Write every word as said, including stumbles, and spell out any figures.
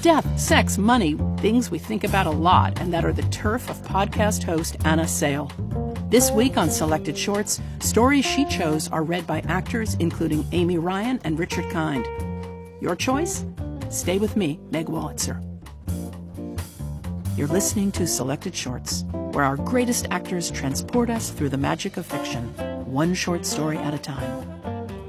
Death, sex, money, things we think about a lot and that are the turf of podcast host Anna Sale. This week on Selected Shorts, stories she chose are read by actors including Amy Ryan and Richard Kind. Your choice? Stay with me, Meg Wolitzer. You're listening to Selected Shorts, where our greatest actors transport us through the magic of fiction, one short story at a time.